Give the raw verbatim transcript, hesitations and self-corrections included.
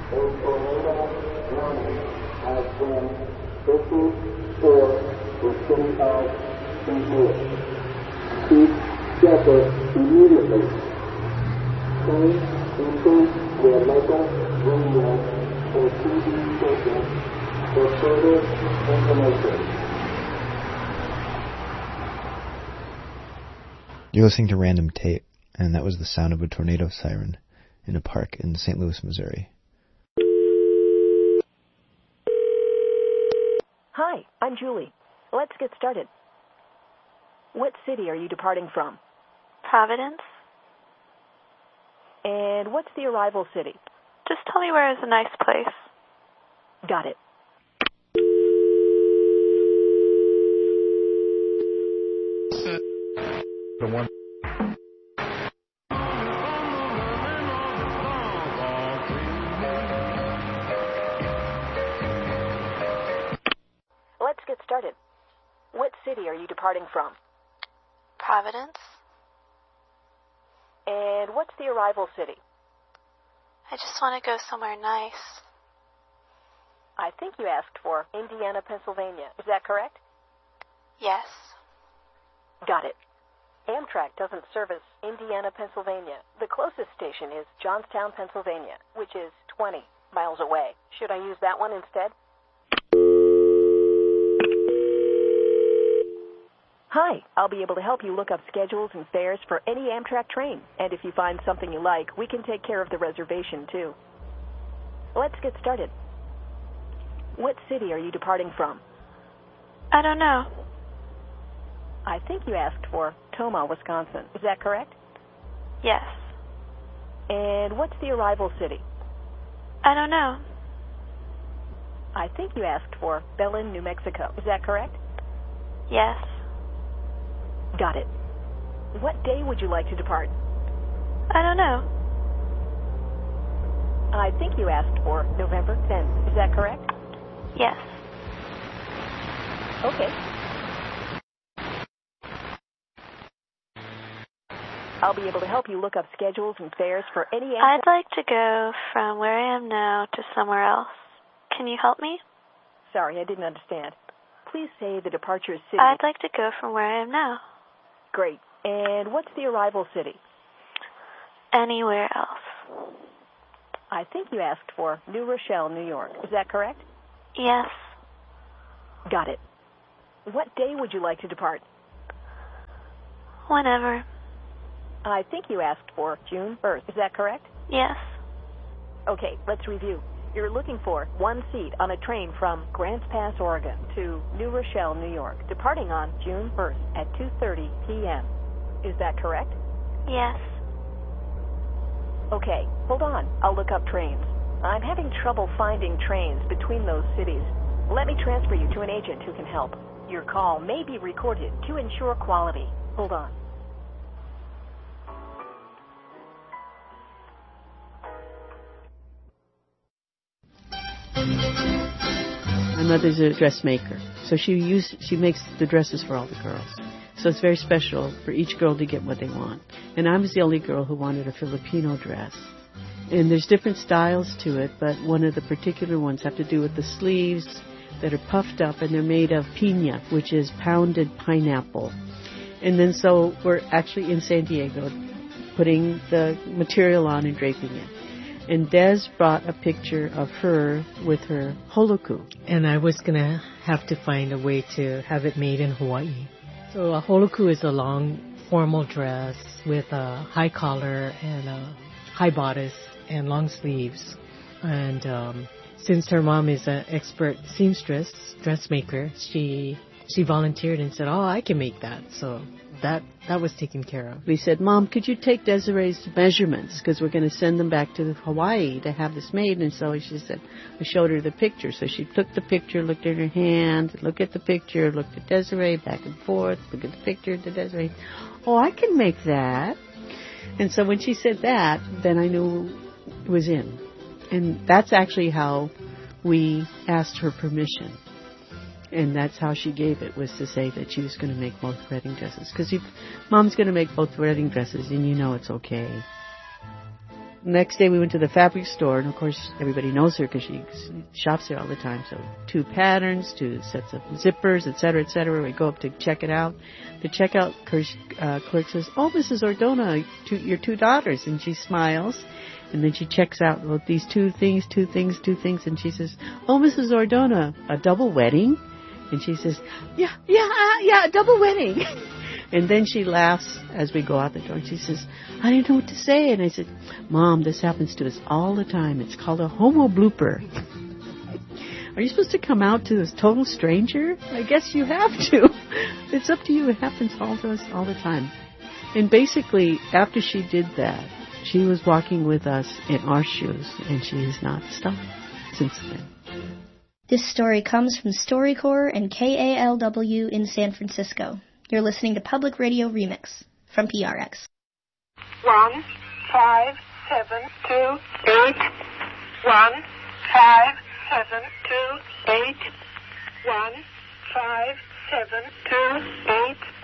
A tornado warning has been issued for the city of Saint Louis. Chief Shepherd immediately came into the local radio or T V station for further information. You're listening to Random Tape, and that was the sound of a tornado siren in a park in Saint Louis, Missouri. Hi, I'm Julie. Let's get started. What city are you departing from? Providence. And what's the arrival city? Just tell me where is a nice place. Got it. The one. Let's get started. What city are you departing from? Providence. And what's the arrival city? I just want to go somewhere nice. I think you asked for Indiana, Pennsylvania. Is that correct? Yes. Got it. Amtrak doesn't service Indiana, Pennsylvania. The closest station is Johnstown, Pennsylvania, which is twenty miles away. Should I use that one instead? Hi, I'll be able to help you look up schedules and fares for any Amtrak train. And if you find something you like, we can take care of the reservation, too. Let's get started. What city are you departing from? I don't know. I think you asked for Tomah, Wisconsin. Is that correct? Yes. And what's the arrival city? I don't know. I think you asked for Belen, New Mexico. Is that correct? Yes. Got it. What day would you like to depart? I don't know. I think you asked for November tenth. Is that correct? Yes. Okay. I'll be able to help you look up schedules and fares for any... I'd like to go from where I am now to somewhere else. Can you help me? Sorry, I didn't understand. Please say the departure city... I'd like to go from where I am now. Great. And what's the arrival city? Anywhere else. I think you asked for New Rochelle, New York. Is that correct? Yes. Got it. What day would you like to depart? Whenever. I think you asked for June first. Is that correct? Yes. Okay, let's review. You're looking for one seat on a train from Grants Pass, Oregon to New Rochelle, New York, departing on June first at two thirty p.m. Is that correct? Yes. Okay, hold on. I'll look up trains. I'm having trouble finding trains between those cities. Let me transfer you to an agent who can help. Your call may be recorded to ensure quality. Hold on. My mother's a dressmaker, so she used, she makes the dresses for all the girls. So it's very special for each girl to get what they want. And I was the only girl who wanted a Filipino dress. And there's different styles to it, but one of the particular ones have to do with the sleeves that are puffed up, and they're made of piña, which is pounded pineapple. And then so we're actually in San Diego putting the material on and draping it. And Des brought a picture of her with her holoku. And I was going to have to find a way to have it made in Hawaii. So a holoku is a long formal dress with a high collar and a high bodice and long sleeves. And um, since her mom is an expert seamstress, dressmaker, she she volunteered and said, oh, I can make that. So that that was taken care of. We said, Mom, could you take Desiree's measurements? Because we're going to send them back to Hawaii to have this made. And so she said, I showed her the picture. So she took the picture, looked at her hand, looked at the picture, looked at Desiree, back and forth, looked at the picture to Desiree. Oh, I can make that. And so when she said that, then I knew it was in. And that's actually how we asked her permission. And that's how she gave it, was to say that she was going to make both wedding dresses. Because if Mom's going to make both wedding dresses, and you know it's okay. next day we went to the fabric store, and of course everybody knows her because she shops there all the time. So two patterns, two sets of zippers, et cetera, et cetera. We go up to check it out. The checkout uh, clerk says, "Oh, Missus Ordona, two, your two daughters," and she smiles. And then she checks out well, these two things, two things, two things, and she says, "Oh, Missus Ordona, a double wedding?" And she says, "Yeah, yeah, uh, yeah, a double wedding." And then she laughs as we go out the door, and she says, "I didn't know what to say." And I said, "Mom, this happens to us all the time. It's called a homo blooper." Are you supposed to come out to this total stranger? I guess you have to. It's up to you. It happens all to us all the time. And basically, after she did that, she was walking with us in our shoes, and she has not stopped since then. This story comes from StoryCorps and K A L W in San Francisco. You're listening to Public Radio Remix from P R X. One, five, seven, two, eight. One, five, seven, two, eight. One, five, seven, two, eight.